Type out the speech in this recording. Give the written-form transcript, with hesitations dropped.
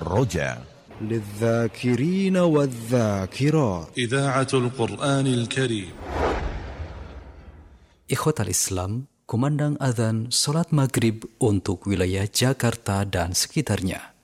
الرجاء للذاكرين والذاكرات إذاعة القرآن الكريم. Ikhwatal Islam, kumandang adzan salat maghrib untuk wilayah Jakarta dan sekitarnya.